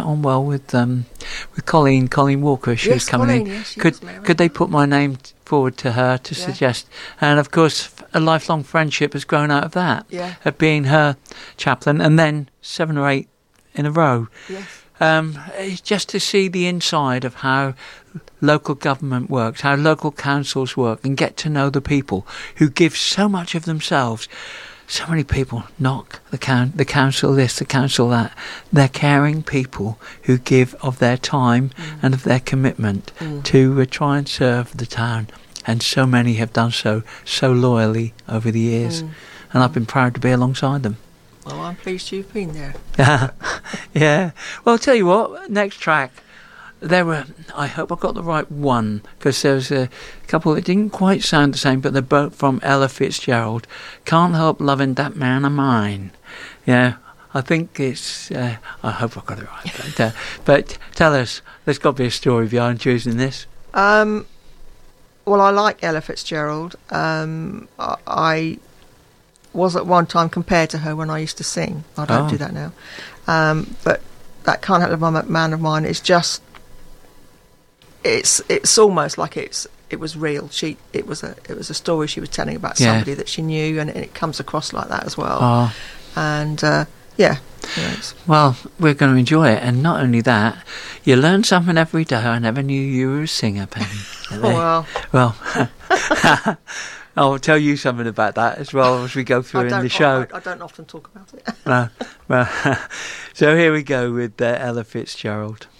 on well with Colleen Walker. She was coming in. Yes, could they put my name forward to her to suggest? And of course, a lifelong friendship has grown out of that, of being her chaplain, and then 7 or 8 in a row. Yes. Just to see the inside of how local government works, how local councils work, and get to know the people who give so much of themselves. So many people knock the council this, the council that. They're caring people who give of their time and of their commitment to try and serve the town. And so many have done so loyally over the years. And I've been proud to be alongside them. Well, I'm pleased you've been there. Yeah. Well, I'll tell you what, next track, I hope I got the right one, because there was a couple that didn't quite sound the same, but they're both from Ella Fitzgerald. Can't Help Loving That Man of Mine. Yeah, I think it's, I hope I got it right. But tell us, there's got to be a story behind choosing this. Well, I like Ella Fitzgerald. I was at one time compared to her when I used to sing. I don't do that now. But that Can't Help Loving That Man of Mine is just, it's almost like it was real. It was a story she was telling about somebody that she knew, and it comes across like that as well. And well, we're going to enjoy it, and not only that, you learn something every day. I never knew you were a singer, Penny. Well, I'll tell you something about that as well as we go through in the show. I don't often talk about it. Well, so here we go with Ella Fitzgerald.